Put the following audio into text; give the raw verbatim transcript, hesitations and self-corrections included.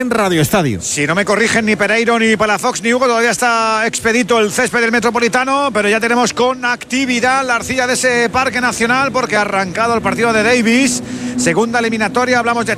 en Radio Estadio. Si no me corrigen ni Pereiro, ni Palafox, ni Hugo, todavía está expedito el césped del Metropolitano, pero ya tenemos con actividad la arcilla de ese Parque Nacional porque ha arrancado el partido de Davis. Segunda eliminatoria, hablamos de